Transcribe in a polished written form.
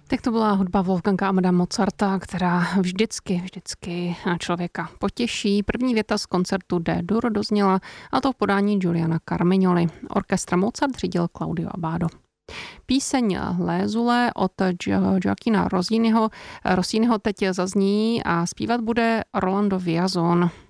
Tak to byla hudba Wolfganga Amadea Mozarta, která vždycky člověka potěší. První věta z koncertu D-dur dozněla, a to v podání Giuliana Carmignoli. Orchestra Mozart řídil Claudio Abbado. Píseň Lézule od Gioacchina Rossiniho teď zazní a zpívat bude Rolando Villazón.